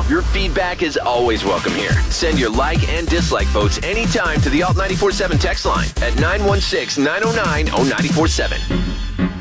Your feedback is always welcome here. Send your like and dislike votes anytime to the Alt 94.7 text line at 916-909-0947.